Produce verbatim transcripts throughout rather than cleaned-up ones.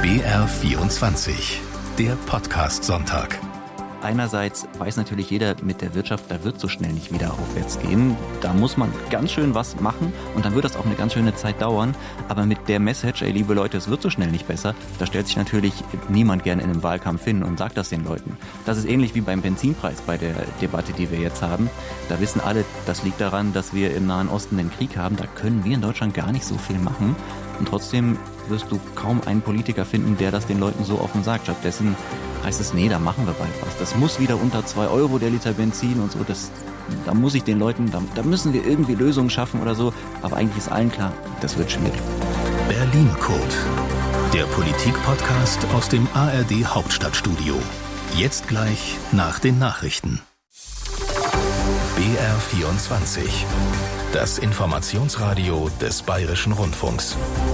B R vierundzwanzig, der Podcast-Sonntag. Einerseits weiß natürlich jeder, mit der Wirtschaft, da wird so schnell nicht wieder aufwärts gehen. Da muss man ganz schön was machen und dann wird das auch eine ganz schöne Zeit dauern. Aber mit der Message, ey liebe Leute, es wird so schnell nicht besser, da stellt sich natürlich niemand gerne in einem Wahlkampf hin und sagt das den Leuten. Das ist ähnlich wie beim Benzinpreis bei der Debatte, die wir jetzt haben. Da wissen alle, das liegt daran, dass wir im Nahen Osten den Krieg haben. Da können wir in Deutschland gar nicht so viel machen. Und trotzdem wirst du kaum einen Politiker finden, der das den Leuten so offen sagt. Stattdessen heißt es, nee, da machen wir bald was. Das muss wieder unter zwei Euro der Liter Benzin und so. Das, da muss ich den Leuten, da, da müssen wir irgendwie Lösungen schaffen oder so. Aber eigentlich ist allen klar, das wird schwierig. Berlin-Code, der Politik-Podcast aus dem A R D Hauptstadtstudio. Jetzt gleich nach den Nachrichten. B R vierundzwanzig, das Informationsradio des Bayerischen Rundfunks.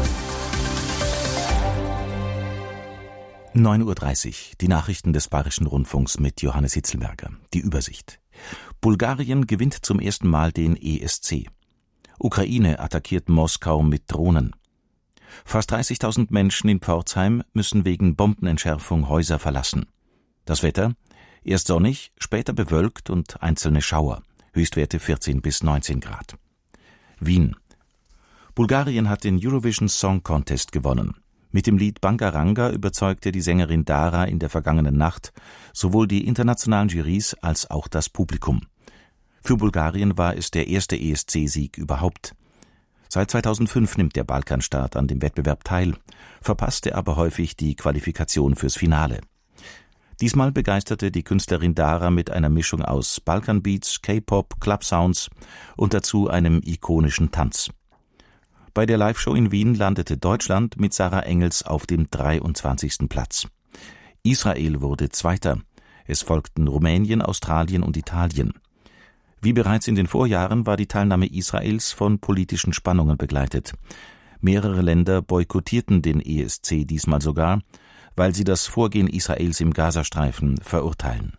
neun Uhr dreißig, die Nachrichten des Bayerischen Rundfunks mit Johannes Hitzelberger. Die Übersicht. Bulgarien gewinnt zum ersten Mal den E S C. Ukraine attackiert Moskau mit Drohnen. Fast dreißigtausend Menschen in Pforzheim müssen wegen Bombenentschärfung Häuser verlassen. Das Wetter? Erst sonnig, später bewölkt und einzelne Schauer. Höchstwerte vierzehn bis neunzehn Grad. Wien. Bulgarien hat den Eurovision Song Contest gewonnen. Mit dem Lied Bangaranga überzeugte die Sängerin Dara in der vergangenen Nacht sowohl die internationalen Jurys als auch das Publikum. Für Bulgarien war es der erste E S C-Sieg überhaupt. Seit zweitausendfünf nimmt der Balkanstaat an dem Wettbewerb teil, verpasste aber häufig die Qualifikation fürs Finale. Diesmal begeisterte die Künstlerin Dara mit einer Mischung aus Balkanbeats, K-Pop, Club-Sounds und dazu einem ikonischen Tanz. Bei der Live-Show in Wien landete Deutschland mit Sarah Engels auf dem dreiundzwanzigsten Platz. Israel wurde Zweiter. Es folgten Rumänien, Australien und Italien. Wie bereits in den Vorjahren war die Teilnahme Israels von politischen Spannungen begleitet. Mehrere Länder boykottierten den E S C diesmal sogar, weil sie das Vorgehen Israels im Gazastreifen verurteilen.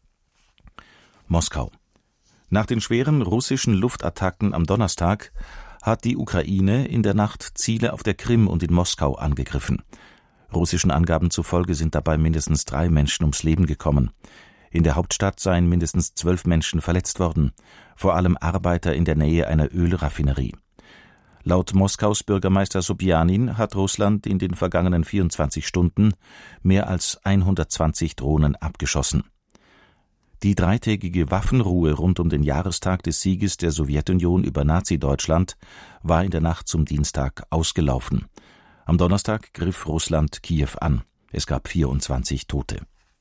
Moskau. Nach den schweren russischen Luftattacken am Donnerstag hat die Ukraine in der Nacht Ziele auf der Krim und in Moskau angegriffen. Russischen Angaben zufolge sind dabei mindestens drei Menschen ums Leben gekommen. In der Hauptstadt seien mindestens zwölf Menschen verletzt worden, vor allem Arbeiter in der Nähe einer Ölraffinerie. Laut Moskaus Bürgermeister Sobjanin hat Russland in den vergangenen vierundzwanzig Stunden mehr als hundertzwanzig Drohnen abgeschossen. Die dreitägige Waffenruhe rund um den Jahrestag des Sieges der Sowjetunion über Nazi-Deutschland war in der Nacht zum Dienstag ausgelaufen. Am Donnerstag griff Russland Kiew an. Es gab vierundzwanzig Tote.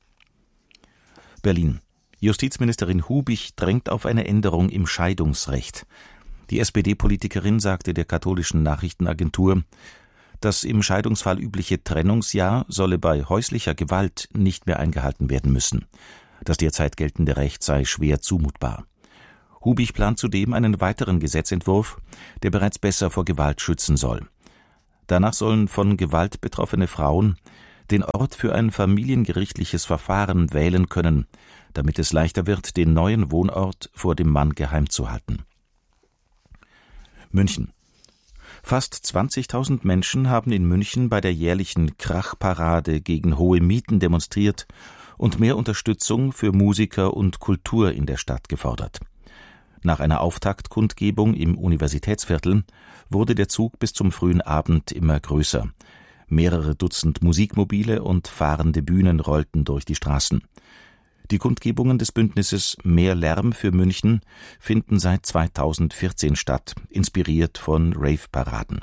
Berlin. Justizministerin Hubich drängt auf eine Änderung im Scheidungsrecht. Die S P D-Politikerin sagte der katholischen Nachrichtenagentur, das im Scheidungsfall übliche Trennungsjahr solle bei häuslicher Gewalt nicht mehr eingehalten werden müssen. Das derzeit geltende Recht sei schwer zumutbar. Hubich plant zudem einen weiteren Gesetzentwurf, der bereits besser vor Gewalt schützen soll. Danach sollen von Gewalt betroffene Frauen den Ort für ein familiengerichtliches Verfahren wählen können, damit es leichter wird, den neuen Wohnort vor dem Mann geheim zu halten. München. Fast zwanzigtausend Menschen haben in München bei der jährlichen Krachparade gegen hohe Mieten demonstriert und mehr Unterstützung für Musiker und Kultur in der Stadt gefordert. Nach einer Auftaktkundgebung im Universitätsviertel wurde der Zug bis zum frühen Abend immer größer. Mehrere Dutzend Musikmobile und fahrende Bühnen rollten durch die Straßen. Die Kundgebungen des Bündnisses Mehr Lärm für München finden seit zweitausendvierzehn statt, inspiriert von Rave-Paraden.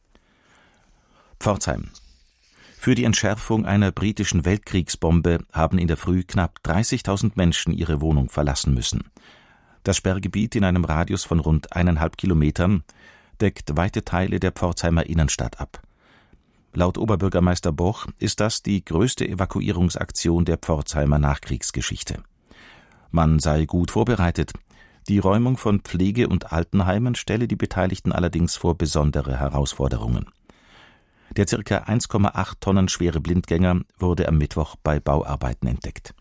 Pforzheim. Für die Entschärfung einer britischen Weltkriegsbombe haben in der Früh knapp dreißigtausend Menschen ihre Wohnung verlassen müssen. Das Sperrgebiet in einem Radius von rund eineinhalb Kilometern deckt weite Teile der Pforzheimer Innenstadt ab. Laut Oberbürgermeister Boch ist das die größte Evakuierungsaktion der Pforzheimer Nachkriegsgeschichte. Man sei gut vorbereitet. Die Räumung von Pflege- und Altenheimen stelle die Beteiligten allerdings vor besondere Herausforderungen. Der ca. eins Komma acht Tonnen schwere Blindgänger wurde am Mittwoch bei Bauarbeiten entdeckt.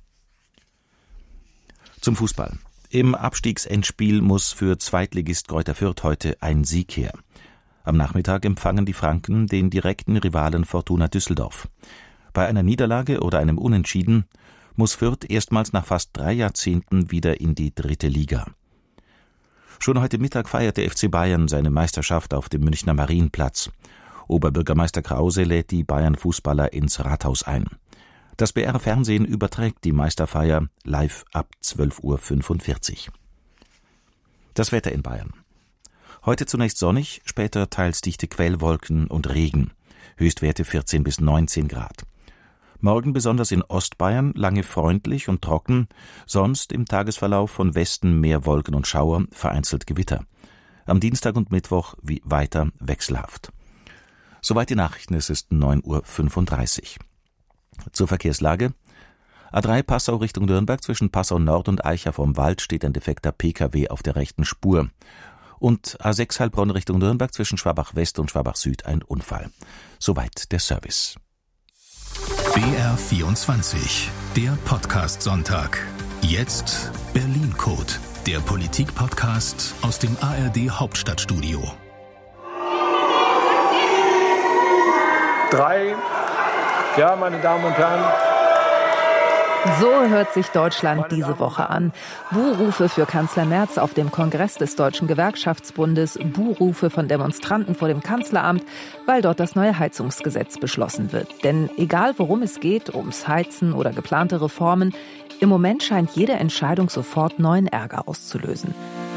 Zum Fußball. Im Abstiegsendspiel muss für Zweitligist Greuther Fürth heute ein Sieg her. Am Nachmittag empfangen die Franken den direkten Rivalen Fortuna Düsseldorf. Bei einer Niederlage oder einem Unentschieden muss Fürth erstmals nach fast drei Jahrzehnten wieder in die dritte Liga. Schon heute Mittag feiert der F C Bayern seine Meisterschaft auf dem Münchner Marienplatz. Oberbürgermeister Krause lädt die Bayern-Fußballer ins Rathaus ein. Das B R-Fernsehen überträgt die Meisterfeier live ab zwölf Uhr fünfundvierzig. Das Wetter in Bayern. Heute zunächst sonnig, später teils dichte Quellwolken und Regen. Höchstwerte vierzehn bis neunzehn Grad. Morgen besonders in Ostbayern lange freundlich und trocken, sonst im Tagesverlauf von Westen mehr Wolken und Schauer, vereinzelt Gewitter. Am Dienstag und Mittwoch wie weiter wechselhaft. Soweit die Nachrichten, es ist neun Uhr fünfunddreißig. Zur Verkehrslage. A drei Passau Richtung Nürnberg, zwischen Passau Nord und Eicher vom Wald steht ein defekter P K W auf der rechten Spur. Und A sechs Heilbronn Richtung Nürnberg, zwischen Schwabach West und Schwabach Süd ein Unfall. Soweit der Service. B R vierundzwanzig, der Podcast-Sonntag. Jetzt Berlin-Code, der Politik-Podcast aus dem A R D Hauptstadtstudio. Drei. Ja, meine Damen und Herren. So hört sich Deutschland diese Woche an. Buhrufe für Kanzler Merz auf dem Kongress des Deutschen Gewerkschaftsbundes, Buhrufe von Demonstranten vor dem Kanzleramt, weil dort das neue Heizungsgesetz beschlossen wird. Denn egal worum es geht, ums Heizen oder geplante Reformen, im Moment scheint jede Entscheidung sofort neuen Ärger auszulösen.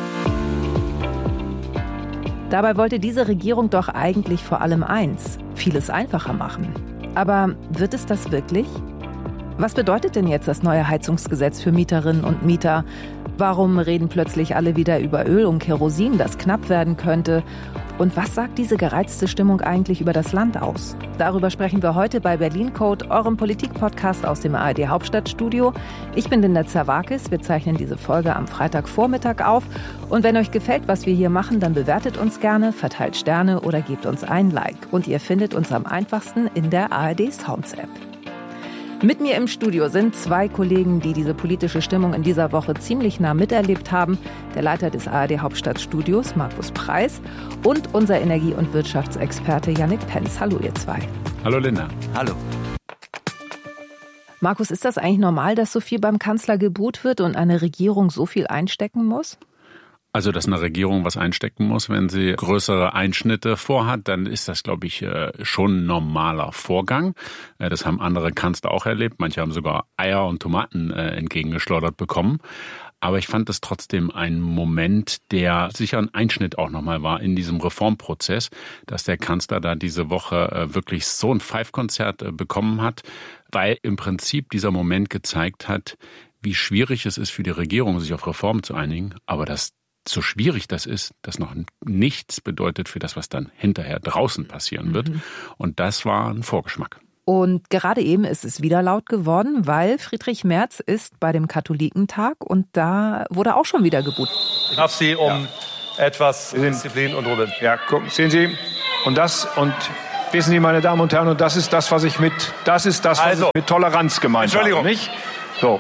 Dabei wollte diese Regierung doch eigentlich vor allem eins: vieles einfacher machen. Aber wird es das wirklich? Was bedeutet denn jetzt das neue Heizungsgesetz für Mieterinnen und Mieter? Warum reden plötzlich alle wieder über Öl und Kerosin, das knapp werden könnte? Und was sagt diese gereizte Stimmung eigentlich über das Land aus? Darüber sprechen wir heute bei Berlin-Code, eurem Politik-Podcast aus dem A R D Hauptstadtstudio. Ich bin Linda Zerwakis. Wir zeichnen diese Folge am Freitagvormittag auf. Und wenn euch gefällt, was wir hier machen, dann bewertet uns gerne, verteilt Sterne oder gebt uns ein Like. Und ihr findet uns am einfachsten in der A R D Sounds-App. Mit mir im Studio sind zwei Kollegen, die diese politische Stimmung in dieser Woche ziemlich nah miterlebt haben. Der Leiter des A R D Hauptstadtstudios, Markus Preis, und unser Energie- und Wirtschaftsexperte Jannik Penz. Hallo ihr zwei. Hallo Linda. Hallo. Markus, ist das eigentlich normal, dass so viel beim Kanzler gebuht wird und eine Regierung so viel einstecken muss? Also, dass eine Regierung was einstecken muss, wenn sie größere Einschnitte vorhat, dann ist das, glaube ich, schon ein normaler Vorgang. Das haben andere Kanzler auch erlebt. Manche haben sogar Eier und Tomaten entgegengeschleudert bekommen. Aber ich fand es trotzdem ein Moment, der sicher ein Einschnitt auch nochmal war in diesem Reformprozess, dass der Kanzler da diese Woche wirklich so ein Five-Konzert bekommen hat, weil im Prinzip dieser Moment gezeigt hat, wie schwierig es ist für die Regierung, sich auf Reformen zu einigen, aber dass so schwierig das ist, das noch nichts bedeutet für das, was dann hinterher draußen passieren wird. Mhm. Und das war ein Vorgeschmack. Und gerade eben ist es wieder laut geworden, weil Friedrich Merz ist bei dem Katholikentag und da wurde auch schon wieder gebuht. Ich darf Sie um ja. etwas Disziplin und Ruhe. Ja, gucken, sehen Sie. Und das, und wissen Sie, meine Damen und Herren, und das ist das, was ich mit, das ist das, was also, ich mit Toleranz gemeint Entschuldigung. habe, nicht? So.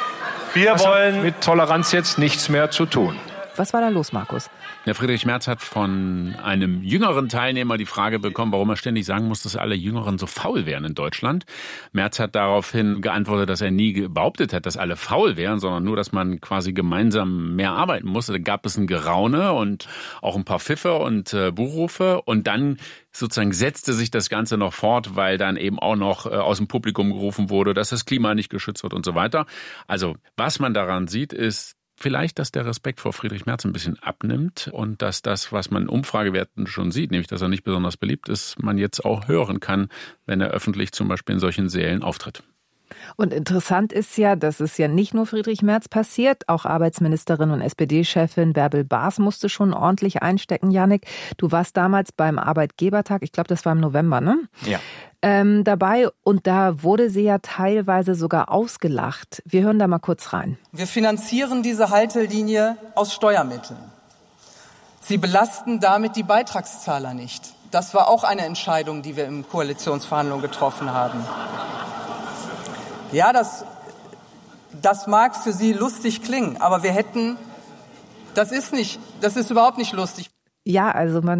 Wir das wollen hat mit Toleranz jetzt nichts mehr zu tun. Was war da los, Markus? Ja, Friedrich Merz hat von einem jüngeren Teilnehmer die Frage bekommen, warum er ständig sagen muss, dass alle Jüngeren so faul wären in Deutschland. Merz hat daraufhin geantwortet, dass er nie behauptet hat, dass alle faul wären, sondern nur, dass man quasi gemeinsam mehr arbeiten muss. Da gab es ein Geraune und auch ein paar Pfiffe und äh, Buhrufe. Und dann sozusagen setzte sich das Ganze noch fort, weil dann eben auch noch äh, aus dem Publikum gerufen wurde, dass das Klima nicht geschützt wird und so weiter. Also was man daran sieht, ist, vielleicht, dass der Respekt vor Friedrich Merz ein bisschen abnimmt und dass das, was man in Umfragewerten schon sieht, nämlich dass er nicht besonders beliebt ist, man jetzt auch hören kann, wenn er öffentlich zum Beispiel in solchen Sälen auftritt. Und interessant ist ja, dass es ja nicht nur Friedrich Merz passiert, auch Arbeitsministerin und S P D-Chefin Bärbel Baas musste schon ordentlich einstecken, Jannik. Du warst damals beim Arbeitgebertag, ich glaube, das war im November, ne? Ja. Ähm, dabei und da wurde sie ja teilweise sogar ausgelacht. Wir hören da mal kurz rein. Wir finanzieren diese Haltelinie aus Steuermitteln. Sie belasten damit die Beitragszahler nicht. Das war auch eine Entscheidung, die wir in Koalitionsverhandlungen getroffen haben. Ja, das, das mag für Sie lustig klingen, aber wir hätten, das ist nicht, das ist überhaupt nicht lustig. Ja, also man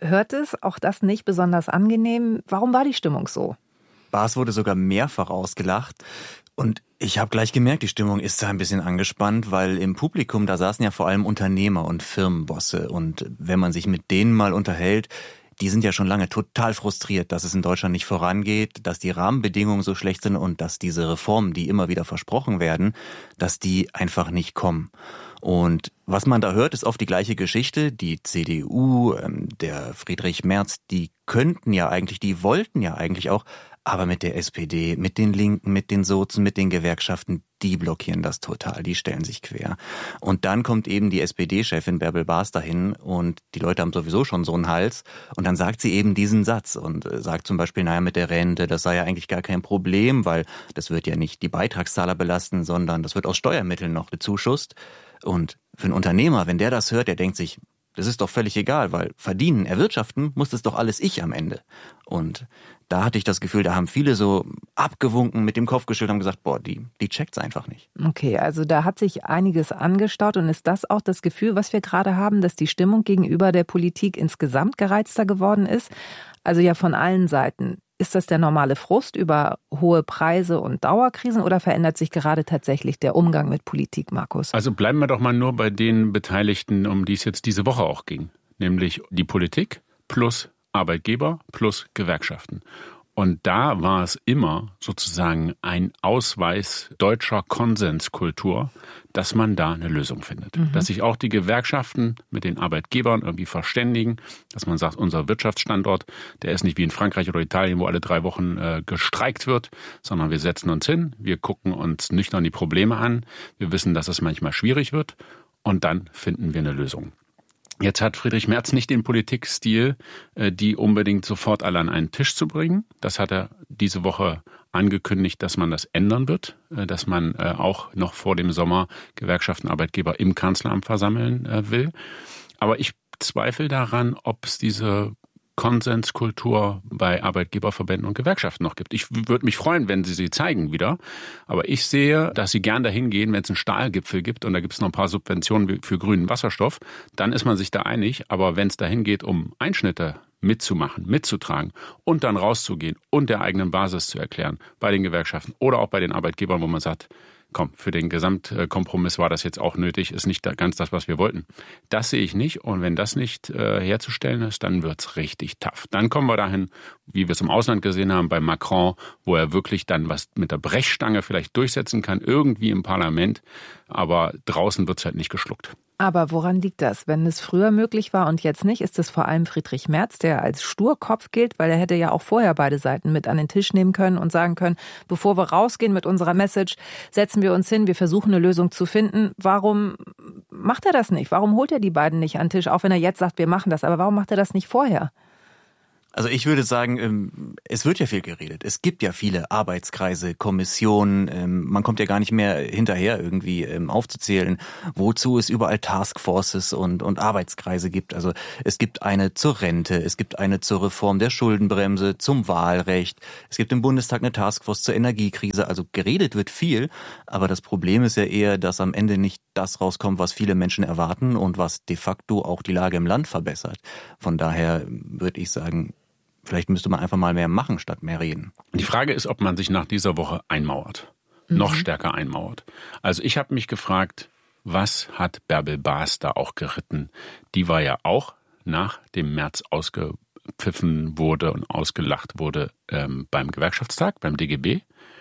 hört es, auch das nicht besonders angenehm. Warum war die Stimmung so? Baas wurde sogar mehrfach ausgelacht. Und ich habe gleich gemerkt, die Stimmung ist da ein bisschen angespannt, weil im Publikum, da saßen ja vor allem Unternehmer und Firmenbosse. Und wenn man sich mit denen mal unterhält, die sind ja schon lange total frustriert, dass es in Deutschland nicht vorangeht, dass die Rahmenbedingungen so schlecht sind und dass diese Reformen, die immer wieder versprochen werden, dass die einfach nicht kommen. Und was man da hört, ist oft die gleiche Geschichte. Die C D U, der Friedrich Merz, die könnten ja eigentlich, die wollten ja eigentlich auch, aber mit der S P D, mit den Linken, mit den Sozen, mit den Gewerkschaften, die blockieren das total, die stellen sich quer. Und dann kommt eben die S P D-Chefin Bärbel Baas dahin und die Leute haben sowieso schon so einen Hals und dann sagt sie eben diesen Satz und sagt zum Beispiel, naja, mit der Rente, das sei ja eigentlich gar kein Problem, weil das wird ja nicht die Beitragszahler belasten, sondern das wird aus Steuermitteln noch bezuschusst. Und für einen Unternehmer, wenn der das hört, der denkt sich, das ist doch völlig egal, weil verdienen, erwirtschaften muss das doch alles ich am Ende. Und da hatte ich das Gefühl, da haben viele so abgewunken, mit dem Kopf geschüttelt und haben gesagt, boah, die, die checkt's einfach nicht. Okay, also da hat sich einiges angestaut und ist das auch das Gefühl, was wir gerade haben, dass die Stimmung gegenüber der Politik insgesamt gereizter geworden ist? Also ja von allen Seiten. Ist das der normale Frust über hohe Preise und Dauerkrisen oder verändert sich gerade tatsächlich der Umgang mit Politik, Markus? Also bleiben wir doch mal nur bei den Beteiligten, um die es jetzt diese Woche auch ging. Nämlich die Politik plus Arbeitgeber plus Gewerkschaften. Und da war es immer sozusagen ein Ausweis deutscher Konsenskultur, dass man da eine Lösung findet. Mhm. Dass sich auch die Gewerkschaften mit den Arbeitgebern irgendwie verständigen, dass man sagt, unser Wirtschaftsstandort, der ist nicht wie in Frankreich oder Italien, wo alle drei Wochen äh, gestreikt wird, sondern wir setzen uns hin, wir gucken uns nüchtern die Probleme an, wir wissen, dass es manchmal schwierig wird und dann finden wir eine Lösung. Jetzt hat Friedrich Merz nicht den Politikstil, die unbedingt sofort alle an einen Tisch zu bringen. Das hat er diese Woche angekündigt, dass man das ändern wird, dass man auch noch vor dem Sommer Gewerkschaften, Arbeitgeber im Kanzleramt versammeln will. Aber ich zweifle daran, ob es diese Konsenskultur bei Arbeitgeberverbänden und Gewerkschaften noch gibt. Ich würde mich freuen, wenn sie sie zeigen wieder. Aber ich sehe, dass sie gern dahin gehen, wenn es einen Stahlgipfel gibt und da gibt es noch ein paar Subventionen für grünen Wasserstoff, dann ist man sich da einig. Aber wenn es dahin geht, um Einschnitte mitzumachen, mitzutragen und dann rauszugehen und der eigenen Basis zu erklären bei den Gewerkschaften oder auch bei den Arbeitgebern, wo man sagt, komm, für den Gesamtkompromiss war das jetzt auch nötig, ist nicht ganz das, was wir wollten. Das sehe ich nicht und wenn das nicht äh, herzustellen ist, dann wird's richtig tough. Dann kommen wir dahin, wie wir es im Ausland gesehen haben, bei Macron, wo er wirklich dann was mit der Brechstange vielleicht durchsetzen kann, irgendwie im Parlament, aber draußen wird's halt nicht geschluckt. Aber woran liegt das? Wenn es früher möglich war und jetzt nicht, ist es vor allem Friedrich Merz, der als Sturkopf gilt, weil er hätte ja auch vorher beide Seiten mit an den Tisch nehmen können und sagen können, bevor wir rausgehen mit unserer Message, setzen wir uns hin, wir versuchen eine Lösung zu finden. Warum macht er das nicht? Warum holt er die beiden nicht an den Tisch, auch wenn er jetzt sagt, wir machen das, aber warum macht er das nicht vorher? Also ich würde sagen, es wird ja viel geredet. Es gibt ja viele Arbeitskreise, Kommissionen. Man kommt ja gar nicht mehr hinterher, irgendwie aufzuzählen, wozu es überall Taskforces und, und Arbeitskreise gibt. Also es gibt eine zur Rente, es gibt eine zur Reform der Schuldenbremse, zum Wahlrecht. Es gibt im Bundestag eine Taskforce zur Energiekrise. Also geredet wird viel, aber das Problem ist ja eher, dass am Ende nicht das rauskommt, was viele Menschen erwarten und was de facto auch die Lage im Land verbessert. Von daher würde ich sagen, vielleicht müsste man einfach mal mehr machen, statt mehr reden. Die Frage ist, ob man sich nach dieser Woche einmauert. Mhm. Noch stärker einmauert. Also ich habe mich gefragt, was hat Bärbel Baas da auch geritten? Die war ja auch, nachdem Merz ausgepfiffen wurde und ausgelacht wurde, ähm, beim Gewerkschaftstag, beim D G B.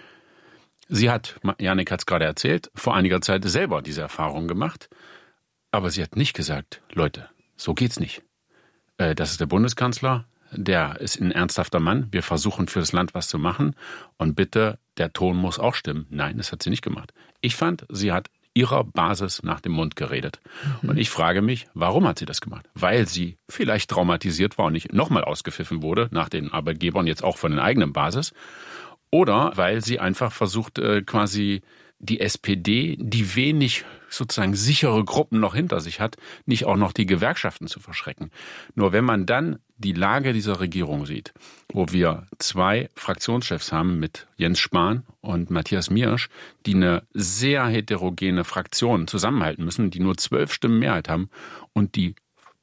Sie hat, Jannik hat es gerade erzählt, vor einiger Zeit selber diese Erfahrung gemacht. Aber sie hat nicht gesagt, Leute, so geht's nicht. Äh, das ist der Bundeskanzler. Der ist ein ernsthafter Mann. Wir versuchen für das Land was zu machen. Und bitte, der Ton muss auch stimmen. Nein, das hat sie nicht gemacht. Ich fand, sie hat ihrer Basis nach dem Mund geredet. Mhm. Und ich frage mich, warum hat sie das gemacht? Weil sie vielleicht traumatisiert war und nicht nochmal ausgepfiffen wurde, nach den Arbeitgebern, jetzt auch von der eigenen Basis. Oder weil sie einfach versucht, quasi die S P D, die wenig sozusagen sichere Gruppen noch hinter sich hat, nicht auch noch die Gewerkschaften zu verschrecken. Nur wenn man dann die Lage dieser Regierung sieht, wo wir zwei Fraktionschefs haben mit Jens Spahn und Matthias Miersch, die eine sehr heterogene Fraktion zusammenhalten müssen, die nur zwölf Stimmen Mehrheit haben und die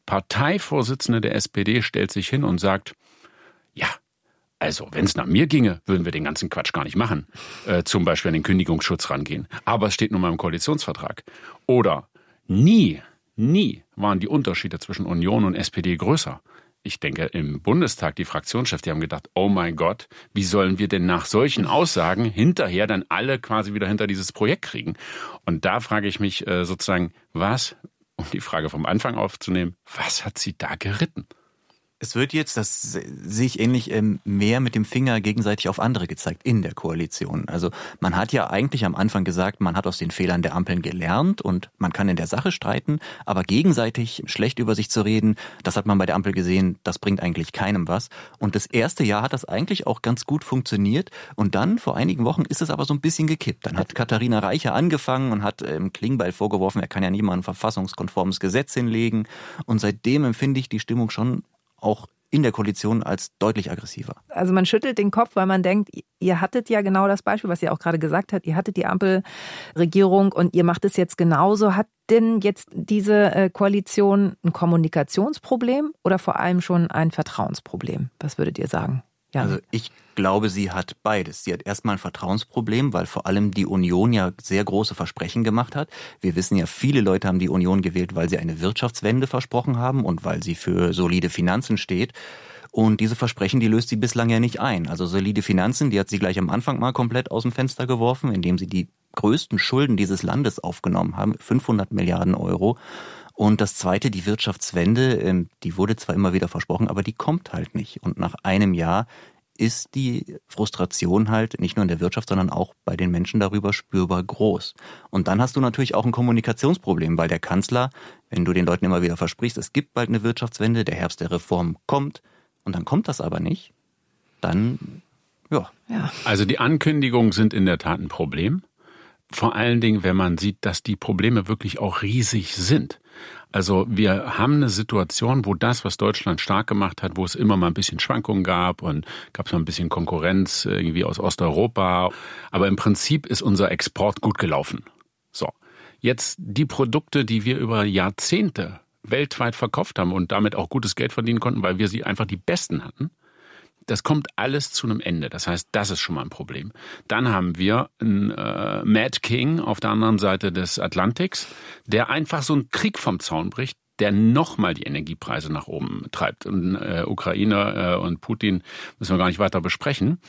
Parteivorsitzende der S P D stellt sich hin und sagt, ja, also wenn es nach mir ginge, würden wir den ganzen Quatsch gar nicht machen. Äh, zum Beispiel an den Kündigungsschutz rangehen. Aber es steht nun mal im Koalitionsvertrag. Oder nie, nie waren die Unterschiede zwischen Union und S P D größer. Ich denke, im Bundestag, die Fraktionschefs, die haben gedacht, oh mein Gott, wie sollen wir denn nach solchen Aussagen hinterher dann alle quasi wieder hinter dieses Projekt kriegen? Und da frage ich mich äh, sozusagen, was, um die Frage vom Anfang aufzunehmen, was hat sie da geritten? Es wird jetzt, das sehe ich ähnlich, mehr mit dem Finger gegenseitig auf andere gezeigt in der Koalition. Also man hat ja eigentlich am Anfang gesagt, man hat aus den Fehlern der Ampeln gelernt und man kann in der Sache streiten, aber gegenseitig schlecht über sich zu reden, das hat man bei der Ampel gesehen, das bringt eigentlich keinem was. Und das erste Jahr hat das eigentlich auch ganz gut funktioniert und dann, vor einigen Wochen, ist es aber so ein bisschen gekippt. Dann hat Katharina Reiche angefangen und hat ähm, Klingbeil vorgeworfen, er kann ja niemand ein verfassungskonformes Gesetz hinlegen und seitdem empfinde ich die Stimmung schon auch in der Koalition als deutlich aggressiver. Also man schüttelt den Kopf, weil man denkt, ihr hattet ja genau das Beispiel, was ihr auch gerade gesagt habt, ihr hattet die Ampelregierung und ihr macht es jetzt genauso. Hat denn jetzt diese Koalition ein Kommunikationsproblem oder vor allem schon ein Vertrauensproblem? Was würdet ihr sagen? Ja. Also ich glaube, sie hat beides. Sie hat erstmal ein Vertrauensproblem, weil vor allem die Union ja sehr große Versprechen gemacht hat. Wir wissen ja, viele Leute haben die Union gewählt, weil sie eine Wirtschaftswende versprochen haben und weil sie für solide Finanzen steht. Und diese Versprechen, die löst sie bislang ja nicht ein. Also solide Finanzen, die hat sie gleich am Anfang mal komplett aus dem Fenster geworfen, indem sie die größten Schulden dieses Landes aufgenommen haben, fünfhundert Milliarden Euro. Und das Zweite, die Wirtschaftswende, die wurde zwar immer wieder versprochen, aber die kommt halt nicht. Und nach einem Jahr ist die Frustration halt nicht nur in der Wirtschaft, sondern auch bei den Menschen darüber spürbar groß. Und dann hast du natürlich auch ein Kommunikationsproblem, weil der Kanzler, wenn du den Leuten immer wieder versprichst, es gibt bald eine Wirtschaftswende, der Herbst der Reform kommt, und dann kommt das aber nicht, dann, ja. ja. Also die Ankündigungen sind in der Tat ein Problem. Vor allen Dingen, wenn man sieht, dass die Probleme wirklich auch riesig sind. Also wir haben eine Situation, wo das, was Deutschland stark gemacht hat, wo es immer mal ein bisschen Schwankungen gab und gab es mal ein bisschen Konkurrenz irgendwie aus Osteuropa. Aber im Prinzip ist unser Export gut gelaufen. So, jetzt die Produkte, die wir über Jahrzehnte weltweit verkauft haben und damit auch gutes Geld verdienen konnten, weil wir sie einfach die besten hatten. Das kommt alles zu einem Ende. Das heißt, das ist schon mal ein Problem. Dann haben wir einen äh, Mad King auf der anderen Seite des Atlantiks, der einfach so einen Krieg vom Zaun bricht, der nochmal die Energiepreise nach oben treibt. Und äh, Ukraine äh, und Putin müssen wir gar nicht weiter besprechen.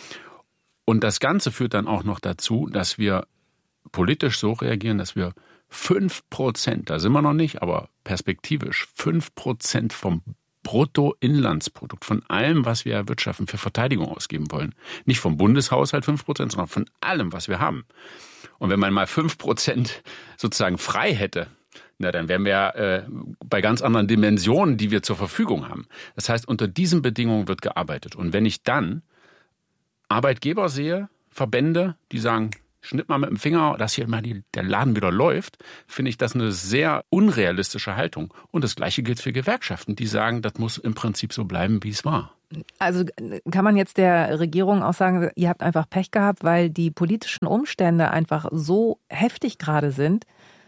Und das Ganze führt dann auch noch dazu, dass wir politisch so reagieren, dass wir fünf Prozent, da sind wir noch nicht, aber perspektivisch fünf Prozent vom Bruttoinlandsprodukt, von allem, was wir erwirtschaften, für Verteidigung ausgeben wollen. Nicht vom Bundeshaushalt fünf Prozent, sondern von allem, was wir haben. Und wenn man mal fünf Prozent sozusagen frei hätte, na, dann wären wir äh, bei ganz anderen Dimensionen, die wir zur Verfügung haben. Das heißt, unter diesen Bedingungen wird gearbeitet. Und wenn ich dann Arbeitgeber sehe, Verbände, die sagen, schnipp mal mit dem Finger, dass hier mal die, der Laden wieder läuft, finde ich das eine sehr unrealistische Haltung. Und das Gleiche gilt für Gewerkschaften, die sagen, das muss im Prinzip so bleiben, wie es war. Also kann man jetzt der Regierung auch sagen, ihr habt einfach Pech gehabt, weil die politischen Umstände einfach so heftig gerade sind?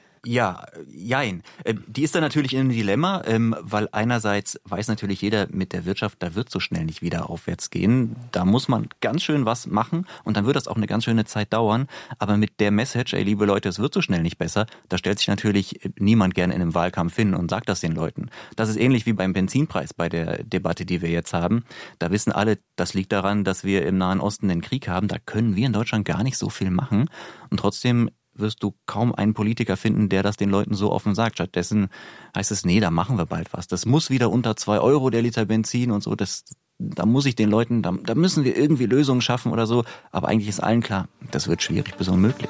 Ja, jein. Die ist da natürlich in einem Dilemma, weil einerseits weiß natürlich jeder, mit der Wirtschaft, da wird so schnell nicht wieder aufwärts gehen. Da muss man ganz schön was machen und dann wird das auch eine ganz schöne Zeit dauern. Aber mit der Message, ey liebe Leute, es wird so schnell nicht besser, da stellt sich natürlich niemand gerne in einem Wahlkampf hin und sagt das den Leuten. Das ist ähnlich wie beim Benzinpreis bei der Debatte, die wir jetzt haben. Da wissen alle, das liegt daran, dass wir im Nahen Osten den Krieg haben. Da können wir in Deutschland gar nicht so viel machen. Und trotzdem wirst du kaum einen Politiker finden, der das den Leuten so offen sagt. Stattdessen heißt es, nee, da machen wir bald was. Das muss wieder unter zwei Euro der Liter Benzin und so. Das, da muss ich den Leuten, da, da müssen wir irgendwie Lösungen schaffen oder so. Aber eigentlich ist allen klar, das wird schwierig bis unmöglich.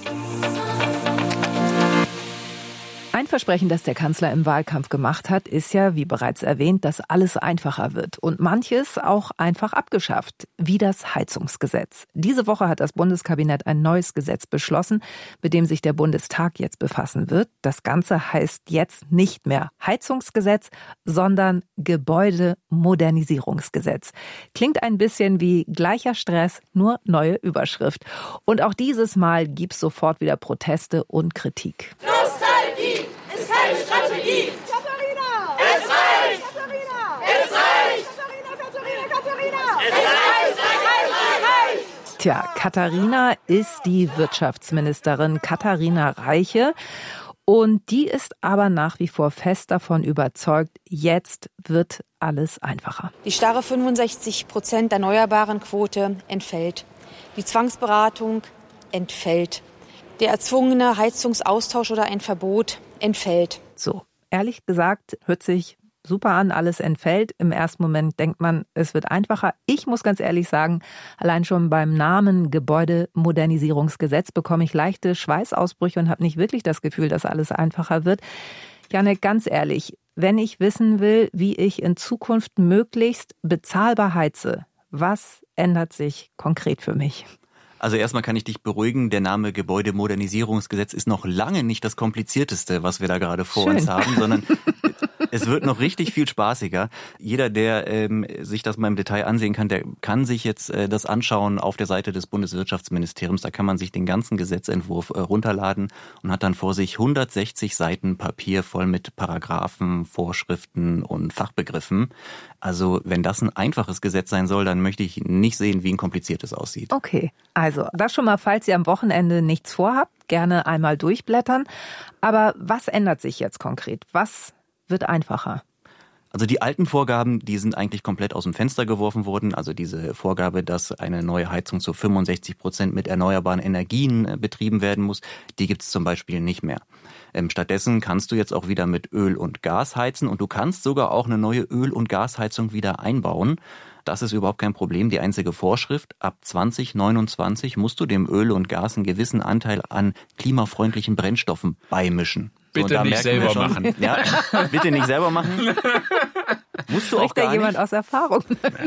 Ein Versprechen, das der Kanzler im Wahlkampf gemacht hat, ist ja, wie bereits erwähnt, dass alles einfacher wird und manches auch einfach abgeschafft, wie das Heizungsgesetz. Diese Woche hat das Bundeskabinett ein neues Gesetz beschlossen, mit dem sich der Bundestag jetzt befassen wird. Das Ganze heißt jetzt nicht mehr Heizungsgesetz, sondern Gebäudemodernisierungsgesetz. Klingt ein bisschen wie gleicher Stress, nur neue Überschrift. Und auch dieses Mal gibt's sofort wieder Proteste und Kritik. Nostalgie ist keine Strategie. Katharina! Es war Tja, Katharina ist die Wirtschaftsministerin, Katharina Reiche. Und die ist aber nach wie vor fest davon überzeugt, jetzt wird alles einfacher. Die starre fünfundsechzig Prozent erneuerbaren Quote entfällt. Die Zwangsberatung entfällt. Der erzwungene Heizungsaustausch oder ein Verbot entfällt. So, ehrlich gesagt, hört sich super an, alles entfällt. Im ersten Moment denkt man, es wird einfacher. Ich muss ganz ehrlich sagen, allein schon beim Namen Gebäudemodernisierungsgesetz bekomme ich leichte Schweißausbrüche und habe nicht wirklich das Gefühl, dass alles einfacher wird. Janne, ganz ehrlich, wenn ich wissen will, wie ich in Zukunft möglichst bezahlbar heize, was ändert sich konkret für mich? Also erstmal kann ich dich beruhigen, der Name Gebäudemodernisierungsgesetz ist noch lange nicht das Komplizierteste, was wir da gerade vor Schön. uns haben, sondern es wird noch richtig viel spaßiger. Jeder, der ähm, sich das mal im Detail ansehen kann, der kann sich jetzt äh, das anschauen auf der Seite des Bundeswirtschaftsministeriums. Da kann man sich den ganzen Gesetzentwurf äh, runterladen und hat dann vor sich hundertsechzig Seiten Papier voll mit Paragraphen, Vorschriften und Fachbegriffen. Also wenn das ein einfaches Gesetz sein soll, dann möchte ich nicht sehen, wie ein kompliziertes aussieht. Okay, also das schon mal, falls ihr am Wochenende nichts vorhabt, gerne einmal durchblättern. Aber was ändert sich jetzt konkret? Was wird einfacher? Also die alten Vorgaben, die sind eigentlich komplett aus dem Fenster geworfen worden. Also diese Vorgabe, dass eine neue Heizung zu fünfundsechzig Prozent mit erneuerbaren Energien betrieben werden muss, die gibt es zum Beispiel nicht mehr. Ähm, stattdessen kannst du jetzt auch wieder mit Öl und Gas heizen und du kannst sogar auch eine neue Öl- und Gasheizung wieder einbauen. Das ist überhaupt kein Problem. Die einzige Vorschrift, ab zwanzig neunundzwanzig musst du dem Öl und Gas einen gewissen Anteil an klimafreundlichen Brennstoffen beimischen. Bitte so, nicht selber schon, machen. Ja, bitte nicht selber machen. Musst du auch gar da jemand nicht. aus Erfahrung.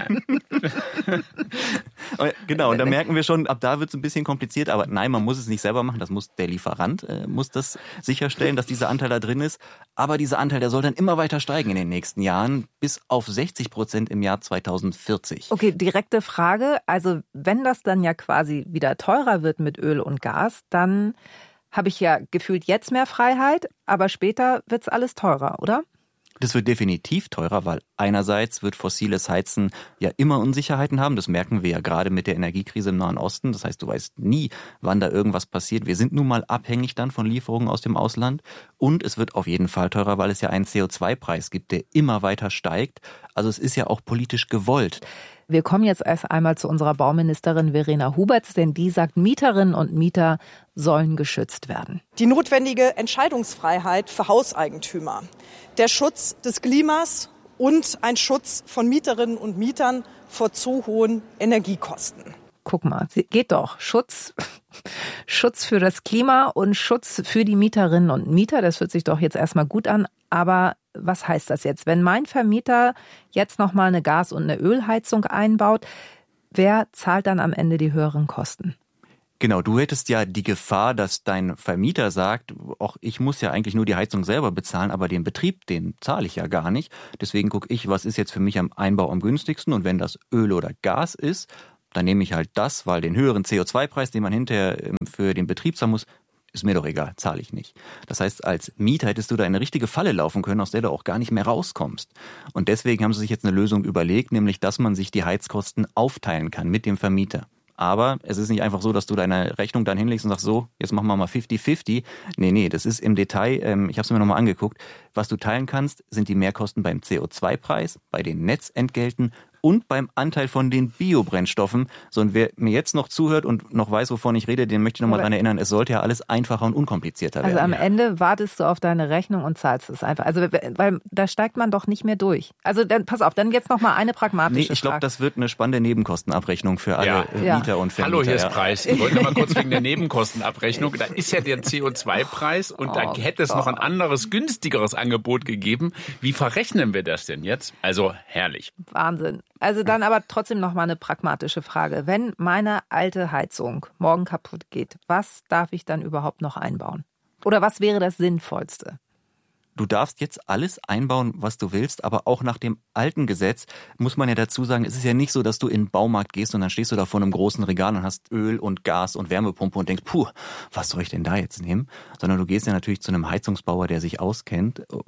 Genau, und da merken wir schon, ab da wird es ein bisschen kompliziert, aber nein, man muss es nicht selber machen, das muss der Lieferant, äh, muss das sicherstellen, dass dieser Anteil da drin ist. Aber dieser Anteil, der soll dann immer weiter steigen in den nächsten Jahren, bis auf sechzig Prozent im Jahr zweitausendvierzig. Okay, direkte Frage, also wenn das dann ja quasi wieder teurer wird mit Öl und Gas, dann habe ich ja gefühlt jetzt mehr Freiheit, aber später wird es alles teurer, oder? Das wird definitiv teurer, weil einerseits wird fossiles Heizen ja immer Unsicherheiten haben. Das merken wir ja gerade mit der Energiekrise im Nahen Osten. Das heißt, du weißt nie, wann da irgendwas passiert. Wir sind nun mal abhängig dann von Lieferungen aus dem Ausland. Und es wird auf jeden Fall teurer, weil es ja einen C O zwei Preis gibt, der immer weiter steigt. Also es ist ja auch politisch gewollt. Wir kommen jetzt erst einmal zu unserer Bauministerin Verena Huberts, denn die sagt, Mieterinnen und Mieter sollen geschützt werden. Die notwendige Entscheidungsfreiheit für Hauseigentümer, der Schutz des Klimas und ein Schutz von Mieterinnen und Mietern vor zu hohen Energiekosten. Guck mal, geht doch. Schutz, Schutz für das Klima und Schutz für die Mieterinnen und Mieter. Das hört sich doch jetzt erstmal gut an. Aber was heißt das jetzt? Wenn mein Vermieter jetzt nochmal eine Gas- und eine Ölheizung einbaut, wer zahlt dann am Ende die höheren Kosten? Genau, du hättest ja die Gefahr, dass dein Vermieter sagt, auch ich muss ja eigentlich nur die Heizung selber bezahlen, aber den Betrieb, den zahle ich ja gar nicht. Deswegen gucke ich, was ist jetzt für mich am Einbau am günstigsten. Und wenn das Öl oder Gas ist, dann nehme ich halt das, weil den höheren C O zwei Preis, den man hinterher für den Betrieb zahlen muss, ist mir doch egal, zahle ich nicht. Das heißt, als Mieter hättest du da eine richtige Falle laufen können, aus der du auch gar nicht mehr rauskommst. Und deswegen haben sie sich jetzt eine Lösung überlegt, nämlich, dass man sich die Heizkosten aufteilen kann mit dem Vermieter. Aber es ist nicht einfach so, dass du deine Rechnung dann hinlegst und sagst, so, jetzt machen wir mal fünfzig fünfzig. Nee, nee, das ist im Detail, ähm, ich habe es mir nochmal angeguckt, was du teilen kannst, sind die Mehrkosten beim C O zwei Preis, bei den Netzentgelten und beim Anteil von den Biobrennstoffen. So, und wer mir jetzt noch zuhört und noch weiß, wovon ich rede, den möchte ich nochmal daran erinnern, es sollte ja alles einfacher und unkomplizierter werden. Also am Ende wartest du auf deine Rechnung und zahlst es einfach. Also weil da steigt man doch nicht mehr durch. Also dann pass auf, dann jetzt nochmal eine pragmatische Nee, ich glaube, das wird eine spannende Nebenkostenabrechnung für alle ja. äh, Mieter ja. und Vermieter. Hallo, hier ist ja. Preis. Ich wollte noch mal kurz wegen der Nebenkostenabrechnung. Da ist ja der C O zwei Preis und oh, da hätte es noch ein anderes, günstigeres Angebot gegeben. Wie verrechnen wir das denn jetzt? Also herrlich. Wahnsinn. Also dann aber trotzdem noch mal eine pragmatische Frage. Wenn meine alte Heizung morgen kaputt geht, was darf ich dann überhaupt noch einbauen? Oder was wäre das Sinnvollste? Du darfst jetzt alles einbauen, was du willst, aber auch nach dem alten Gesetz muss man ja dazu sagen, es ist ja nicht so, dass du in den Baumarkt gehst und dann stehst du da vor einem großen Regal und hast Öl und Gas und Wärmepumpe und denkst, puh, was soll ich denn da jetzt nehmen? Sondern du gehst ja natürlich zu einem Heizungsbauer, der sich auskennt und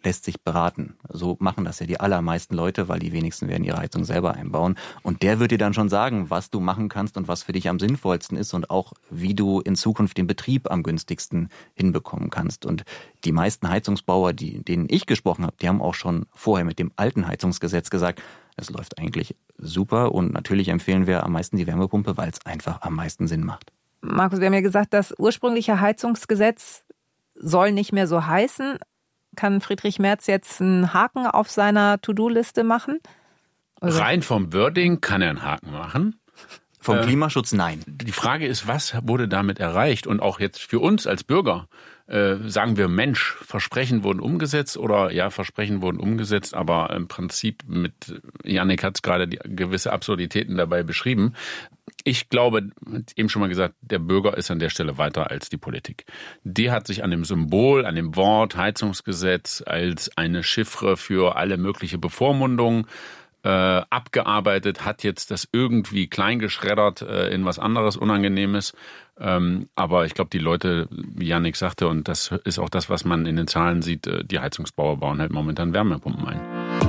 lässt sich beraten. So machen das ja die allermeisten Leute, weil die wenigsten werden ihre Heizung selber einbauen. Und der wird dir dann schon sagen, was du machen kannst und was für dich am sinnvollsten ist und auch, wie du in Zukunft den Betrieb am günstigsten hinbekommen kannst. Und die meisten Heizungsbauer, die, denen ich gesprochen habe, die haben auch schon vorher mit dem alten Heizungsgesetz gesagt, es läuft eigentlich super und natürlich empfehlen wir am meisten die Wärmepumpe, weil es einfach am meisten Sinn macht. Markus, wir haben ja gesagt, das ursprüngliche Heizungsgesetz soll nicht mehr so heißen. Kann Friedrich Merz jetzt einen Haken auf seiner To-Do-Liste machen? Also rein vom Wording kann er einen Haken machen. Vom Klimaschutz nein. Die Frage ist, was wurde damit erreicht? Und auch jetzt für uns als Bürger, äh, sagen wir Mensch, Versprechen wurden umgesetzt oder ja, Versprechen wurden umgesetzt, aber im Prinzip mit, Jannik hat es gerade die gewisse Absurditäten dabei beschrieben. Ich glaube, eben schon mal gesagt, der Bürger ist an der Stelle weiter als die Politik. Die hat sich an dem Symbol, an dem Wort Heizungsgesetz als eine Chiffre für alle mögliche Bevormundung äh, abgearbeitet, hat jetzt das irgendwie kleingeschreddert äh, in was anderes Unangenehmes. Ähm, aber ich glaube, die Leute, wie Jannik sagte, und das ist auch das, was man in den Zahlen sieht, äh, die Heizungsbauer bauen halt momentan Wärmepumpen ein.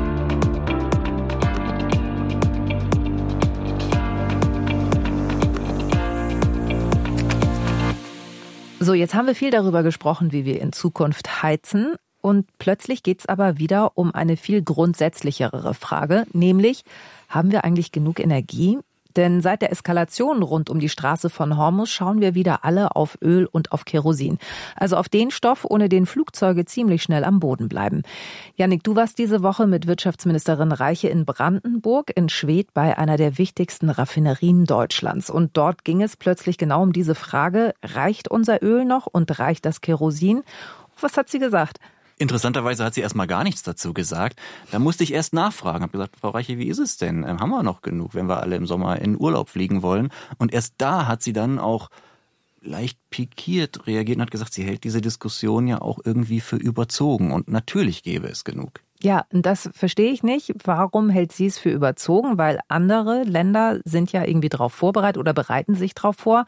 So, jetzt haben wir viel darüber gesprochen, wie wir in Zukunft heizen. Und plötzlich geht es aber wieder um eine viel grundsätzlichere Frage, nämlich, haben wir eigentlich genug Energie? Denn seit der Eskalation rund um die Straße von Hormuz schauen wir wieder alle auf Öl und auf Kerosin. Also auf den Stoff, ohne den Flugzeuge ziemlich schnell am Boden bleiben. Jannik, du warst diese Woche mit Wirtschaftsministerin Reiche in Brandenburg in Schwedt bei einer der wichtigsten Raffinerien Deutschlands. Und dort ging es plötzlich genau um diese Frage, reicht unser Öl noch und reicht das Kerosin? Was hat sie gesagt? Interessanterweise hat sie erstmal gar nichts dazu gesagt. Da musste ich erst nachfragen. Habe gesagt, Frau Reiche, wie ist es denn? Ähm, haben wir noch genug, wenn wir alle im Sommer in Urlaub fliegen wollen? Und erst da hat sie dann auch leicht pikiert reagiert und hat gesagt, sie hält diese Diskussion ja auch irgendwie für überzogen. Und natürlich gäbe es genug. Ja, und das verstehe ich nicht. Warum hält sie es für überzogen? Weil andere Länder sind ja irgendwie darauf vorbereitet oder bereiten sich darauf vor.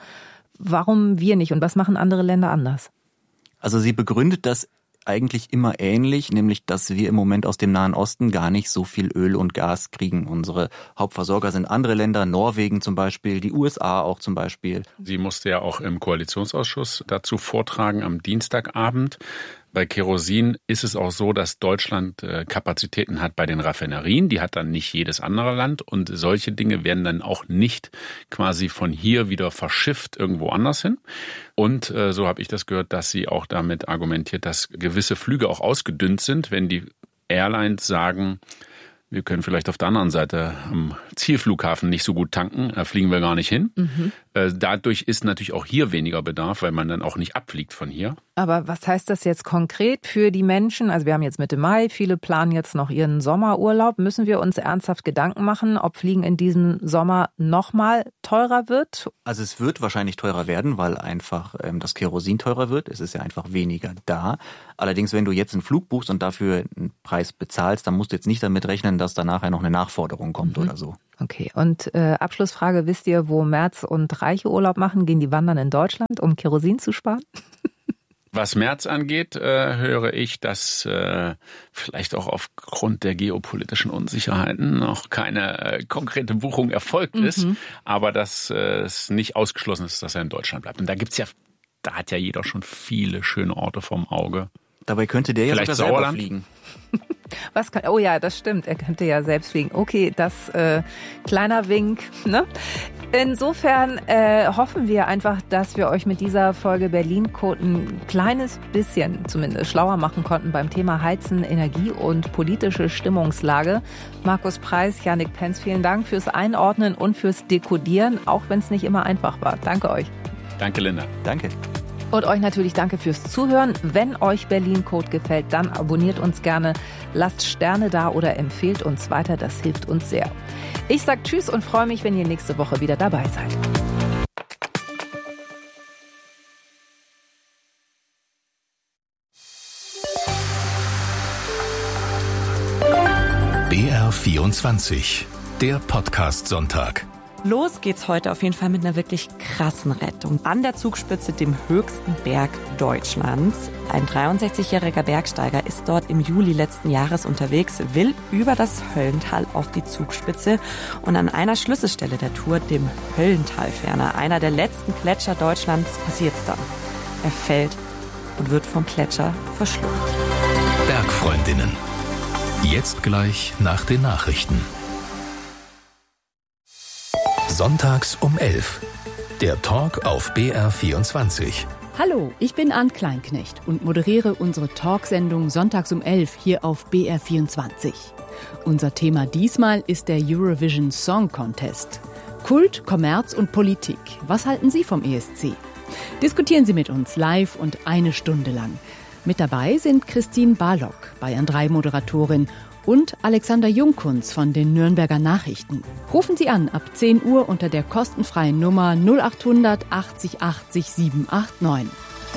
Warum wir nicht? Und was machen andere Länder anders? Also sie begründet das eigentlich immer ähnlich, nämlich dass wir im Moment aus dem Nahen Osten gar nicht so viel Öl und Gas kriegen. Unsere Hauptversorger sind andere Länder, Norwegen zum Beispiel, die U S A auch zum Beispiel. Sie musste ja auch im Koalitionsausschuss dazu vortragen am Dienstagabend. Bei Kerosin ist es auch so, dass Deutschland Kapazitäten hat bei den Raffinerien. Die hat dann nicht jedes andere Land. Und solche Dinge werden dann auch nicht quasi von hier wieder verschifft irgendwo anders hin. Und äh, so habe ich das gehört, dass sie auch damit argumentiert, dass gewisse Flüge auch ausgedünnt sind, wenn die Airlines sagen, wir können vielleicht auf der anderen Seite am Zielflughafen nicht so gut tanken, da fliegen wir gar nicht hin. Mhm. Dadurch ist natürlich auch hier weniger Bedarf, weil man dann auch nicht abfliegt von hier. Aber was heißt das jetzt konkret für die Menschen? Also wir haben jetzt Mitte Mai, viele planen jetzt noch ihren Sommerurlaub. Müssen wir uns ernsthaft Gedanken machen, ob Fliegen in diesem Sommer nochmal teurer wird? Also es wird wahrscheinlich teurer werden, weil einfach ähm, das Kerosin teurer wird. Es ist ja einfach weniger da. Allerdings, wenn du jetzt einen Flug buchst und dafür einen Preis bezahlst, dann musst du jetzt nicht damit rechnen, dass da nachher noch eine Nachforderung kommt mhm. oder so. Okay, und äh, Abschlussfrage, wisst ihr, wo Merz und Reiche Urlaub machen? Gehen die wandern in Deutschland, um Kerosin zu sparen? Was Merz angeht, äh, höre ich, dass äh, vielleicht auch aufgrund der geopolitischen Unsicherheiten noch keine äh, konkrete Buchung erfolgt mhm. ist, aber dass äh, es nicht ausgeschlossen ist, dass er in Deutschland bleibt. Und da gibt's ja, da hat ja jeder schon viele schöne Orte vom Auge. Dabei könnte der ja vielleicht sogar selber Sauerland fliegen. Was kann, oh ja, das stimmt. Er könnte ja selbst fliegen. Okay, das äh, kleiner Wink. Ne? Insofern äh, hoffen wir einfach, dass wir euch mit dieser Folge Berlin Code ein kleines bisschen zumindest schlauer machen konnten beim Thema Heizen, Energie und politische Stimmungslage. Markus Preiß, Jannik Pentz, vielen Dank fürs Einordnen und fürs Dekodieren, auch wenn es nicht immer einfach war. Danke euch. Danke, Linda. Danke. Und euch natürlich danke fürs Zuhören. Wenn euch Berlin Code gefällt, dann abonniert uns gerne, lasst Sterne da oder empfehlt uns weiter. Das hilft uns sehr. Ich sage Tschüss und freue mich, wenn ihr nächste Woche wieder dabei seid. B R vierundzwanzig, der Podcast Sonntag. Los geht's heute auf jeden Fall mit einer wirklich krassen Rettung. An der Zugspitze, dem höchsten Berg Deutschlands. Ein dreiundsechzigjähriger Bergsteiger ist dort im Juli letzten Jahres unterwegs, will über das Höllental auf die Zugspitze und an einer Schlüsselstelle der Tour, dem Höllentalferner, einer der letzten Gletscher Deutschlands, passiert's dann. Er fällt und wird vom Gletscher verschluckt. Bergfreundinnen. Jetzt gleich nach den Nachrichten. Sonntags um elf. Der Talk auf B R vierundzwanzig. Hallo, ich bin Ann Kleinknecht und moderiere unsere Talksendung Sonntags um elf hier auf B R vierundzwanzig. Unser Thema diesmal ist der Eurovision Song Contest. Kult, Kommerz und Politik. Was halten Sie vom E S C? Diskutieren Sie mit uns live und eine Stunde lang. Mit dabei sind Christine Barlock, Bayern drei Moderatorin, und Alexander Jungkunz von den Nürnberger Nachrichten. Rufen Sie an ab zehn Uhr unter der kostenfreien Nummer null achthundert achtzig achtzig siebenhundertneunundachtzig.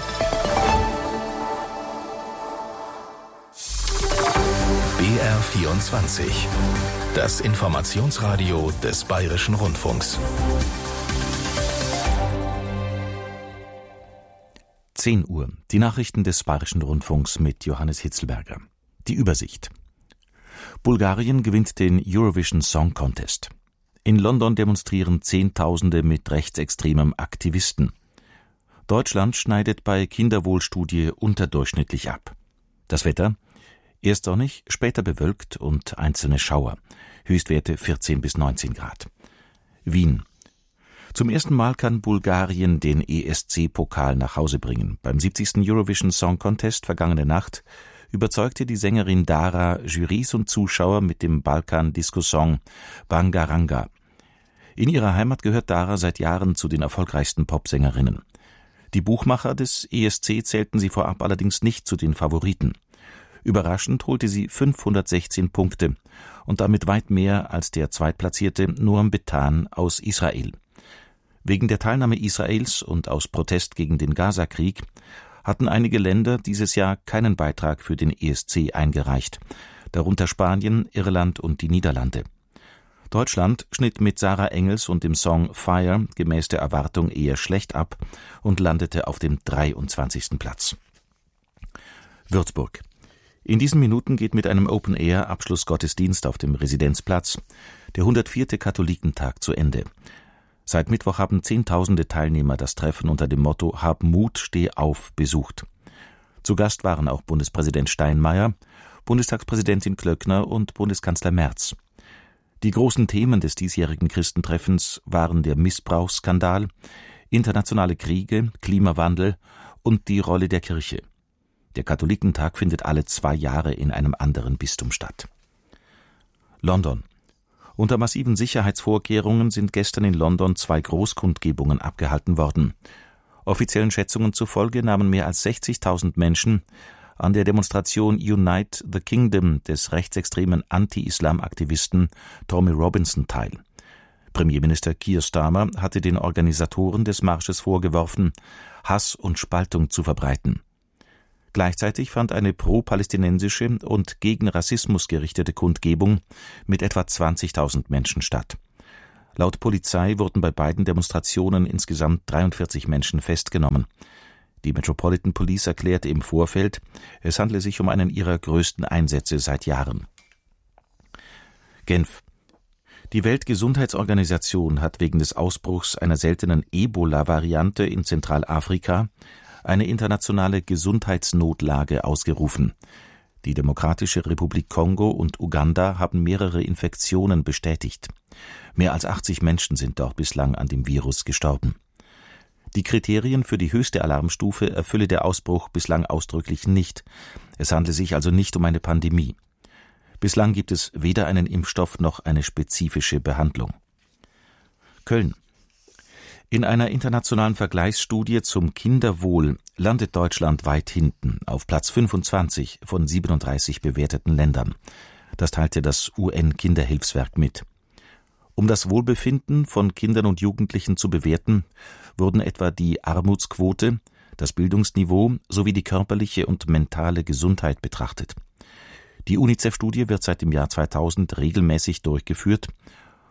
B R vierundzwanzig. Das Informationsradio des Bayerischen Rundfunks. zehn Uhr. Die Nachrichten des Bayerischen Rundfunks mit Johannes Hitzelberger. Die Übersicht. Bulgarien gewinnt den Eurovision Song Contest. In London demonstrieren Zehntausende mit rechtsextremem Aktivisten. Deutschland schneidet bei Kinderwohlstudie unterdurchschnittlich ab. Das Wetter? Erst sonnig, später bewölkt und einzelne Schauer. Höchstwerte vierzehn bis neunzehn Grad. Wien. Zum ersten Mal kann Bulgarien den E S C-Pokal nach Hause bringen. Beim siebzigsten Eurovision Song Contest vergangene Nacht überzeugte die Sängerin Dara Jurys und Zuschauer mit dem Balkan-Disco-Song Bangaranga. In ihrer Heimat gehört Dara seit Jahren zu den erfolgreichsten Popsängerinnen. Die Buchmacher des E S C zählten sie vorab allerdings nicht zu den Favoriten. Überraschend holte sie fünfhundertsechzehn Punkte und damit weit mehr als der Zweitplatzierte Noam Betan aus Israel. Wegen der Teilnahme Israels und aus Protest gegen den Gaza-Krieg hatten einige Länder dieses Jahr keinen Beitrag für den E S C eingereicht, darunter Spanien, Irland und die Niederlande. Deutschland schnitt mit Sarah Engels und dem Song Fire gemäß der Erwartung eher schlecht ab und landete auf dem dreiundzwanzigsten Platz. Würzburg. In diesen Minuten geht mit einem Open-Air-Abschlussgottesdienst auf dem Residenzplatz der hundertvierte Katholikentag zu Ende. Seit Mittwoch haben Zehntausende Teilnehmer das Treffen unter dem Motto »Hab Mut, steh auf« besucht. Zu Gast waren auch Bundespräsident Steinmeier, Bundestagspräsidentin Klöckner und Bundeskanzler Merz. Die großen Themen des diesjährigen Christentreffens waren der Missbrauchsskandal, internationale Kriege, Klimawandel und die Rolle der Kirche. Der Katholikentag findet alle zwei Jahre in einem anderen Bistum statt. London. Unter massiven Sicherheitsvorkehrungen sind gestern in London zwei Großkundgebungen abgehalten worden. Offiziellen Schätzungen zufolge nahmen mehr als sechzigtausend Menschen an der Demonstration Unite the Kingdom des rechtsextremen Anti-Islam-Aktivisten Tommy Robinson teil. Premierminister Keir Starmer hatte den Organisatoren des Marsches vorgeworfen, Hass und Spaltung zu verbreiten. Gleichzeitig fand eine pro-palästinensische und gegen Rassismus gerichtete Kundgebung mit etwa zwanzigtausend Menschen statt. Laut Polizei wurden bei beiden Demonstrationen insgesamt dreiundvierzig Menschen festgenommen. Die Metropolitan Police erklärte im Vorfeld, es handle sich um einen ihrer größten Einsätze seit Jahren. Genf. Die Weltgesundheitsorganisation hat wegen des Ausbruchs einer seltenen Ebola-Variante in Zentralafrika eine internationale Gesundheitsnotlage ausgerufen. Die Demokratische Republik Kongo und Uganda haben mehrere Infektionen bestätigt. Mehr als achtzig Menschen sind dort bislang an dem Virus gestorben. Die Kriterien für die höchste Alarmstufe erfülle der Ausbruch bislang ausdrücklich nicht. Es handle sich also nicht um eine Pandemie. Bislang gibt es weder einen Impfstoff noch eine spezifische Behandlung. Köln. In einer internationalen Vergleichsstudie zum Kinderwohl landet Deutschland weit hinten, auf Platz fünfundzwanzig von siebenunddreißig bewerteten Ländern. Das teilte das U N-Kinderhilfswerk mit. Um das Wohlbefinden von Kindern und Jugendlichen zu bewerten, wurden etwa die Armutsquote, das Bildungsniveau sowie die körperliche und mentale Gesundheit betrachtet. Die UNICEF-Studie wird seit dem Jahr zweitausend regelmäßig durchgeführt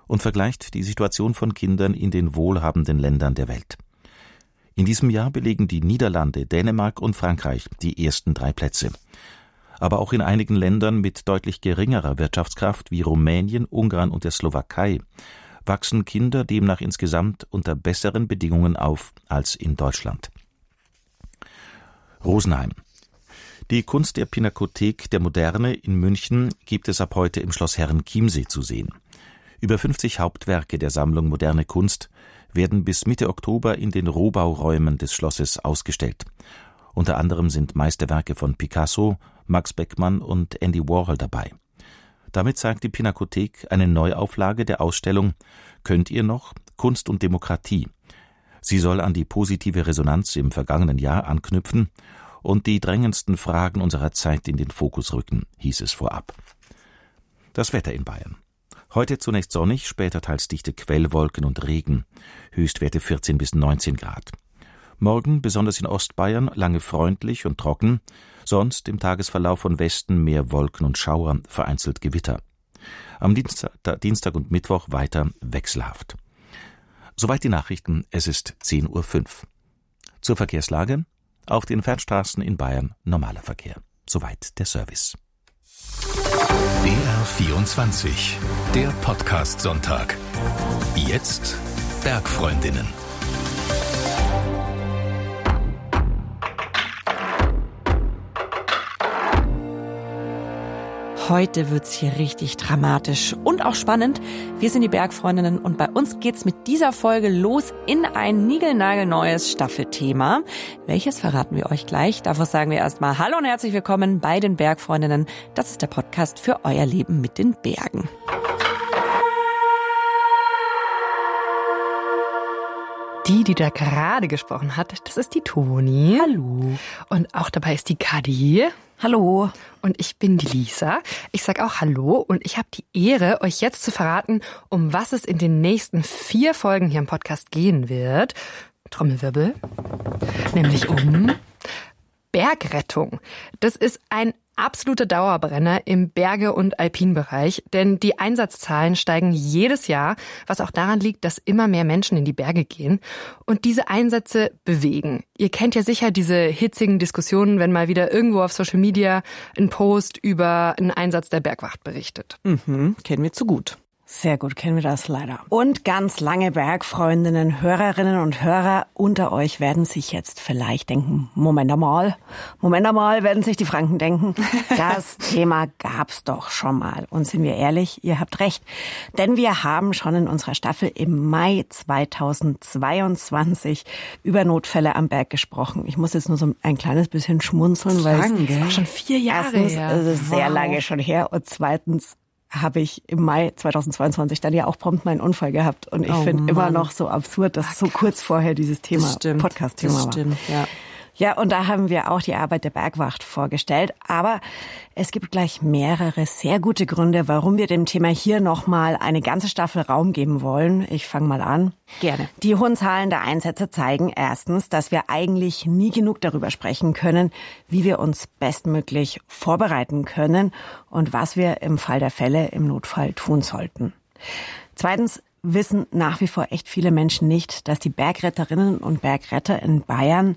und vergleicht die Situation von Kindern in den wohlhabenden Ländern der Welt. In diesem Jahr belegen die Niederlande, Dänemark und Frankreich die ersten drei Plätze. Aber auch in einigen Ländern mit deutlich geringerer Wirtschaftskraft wie Rumänien, Ungarn und der Slowakei wachsen Kinder demnach insgesamt unter besseren Bedingungen auf als in Deutschland. Rosenheim. Die Kunst der Pinakothek der Moderne in München gibt es ab heute im Schloss Herrenchiemsee zu sehen. Über fünfzig Hauptwerke der Sammlung Moderne Kunst werden bis Mitte Oktober in den Rohbauräumen des Schlosses ausgestellt. Unter anderem sind Meisterwerke von Picasso, Max Beckmann und Andy Warhol dabei. Damit zeigt die Pinakothek eine Neuauflage der Ausstellung »Könnt ihr noch? Kunst und Demokratie«. Sie soll an die positive Resonanz im vergangenen Jahr anknüpfen und die drängendsten Fragen unserer Zeit in den Fokus rücken, hieß es vorab. Das Wetter in Bayern. Heute zunächst sonnig, später teils dichte Quellwolken und Regen, Höchstwerte vierzehn bis neunzehn Grad. Morgen, besonders in Ostbayern, lange freundlich und trocken, sonst im Tagesverlauf von Westen mehr Wolken und Schauer, vereinzelt Gewitter. Am Dienstag, Dienstag und Mittwoch weiter wechselhaft. Soweit die Nachrichten, es ist zehn Uhr fünf. Zur Verkehrslage: Auf den Fernstraßen in Bayern normaler Verkehr. Soweit der Service. B R vierundzwanzig, der Podcast-Sonntag. Jetzt Bergfreundinnen. Heute wird's hier richtig dramatisch und auch spannend. Wir sind die Bergfreundinnen und bei uns geht's mit dieser Folge los in ein niegelnagelneues Staffelthema. Welches verraten wir euch gleich. Davor sagen wir erstmal Hallo und herzlich willkommen bei den Bergfreundinnen. Das ist der Podcast für euer Leben mit den Bergen. Die, die da gerade gesprochen hat, das ist die Toni. Hallo. Und auch dabei ist die Kadi. Hallo. Und ich bin die Lisa. Ich sag auch Hallo und ich habe die Ehre, euch jetzt zu verraten, um was es in den nächsten vier Folgen hier im Podcast gehen wird. Trommelwirbel. Nämlich um Bergrettung. Das ist ein absoluter Dauerbrenner im Berge- und Alpinbereich, denn die Einsatzzahlen steigen jedes Jahr, was auch daran liegt, dass immer mehr Menschen in die Berge gehen und diese Einsätze bewegen. Ihr kennt ja sicher diese hitzigen Diskussionen, wenn mal wieder irgendwo auf Social Media ein Post über einen Einsatz der Bergwacht berichtet. Mhm, kennen wir zu gut. Sehr gut, kennen wir das leider. Und ganz lange Bergfreundinnen, Hörerinnen und Hörer unter euch werden sich jetzt vielleicht denken, Moment einmal, Moment einmal, werden sich die Franken denken, das Thema gab's doch schon mal. Und sind wir ehrlich, ihr habt recht, denn wir haben schon in unserer Staffel im Mai zweitausendzweiundzwanzig über Notfälle am Berg gesprochen. Ich muss jetzt nur so ein kleines bisschen schmunzeln, weil es ist auch schon vier Jahre erstens, her. es ist sehr Wow. lange schon her und zweitens habe ich im Mai zweitausendzweiundzwanzig dann ja auch prompt meinen Unfall gehabt. Und ich Oh finde immer Mann. noch so absurd, dass so kurz vorher dieses Thema, Podcast-Thema war. Das stimmt, ja. Ja, und da haben wir auch die Arbeit der Bergwacht vorgestellt. Aber es gibt gleich mehrere sehr gute Gründe, warum wir dem Thema hier nochmal eine ganze Staffel Raum geben wollen. Ich fange mal an. Gerne. Die hohen Zahlen der Einsätze zeigen erstens, dass wir eigentlich nie genug darüber sprechen können, wie wir uns bestmöglich vorbereiten können und was wir im Fall der Fälle im Notfall tun sollten. Zweitens wissen nach wie vor echt viele Menschen nicht, dass die Bergretterinnen und Bergretter in Bayern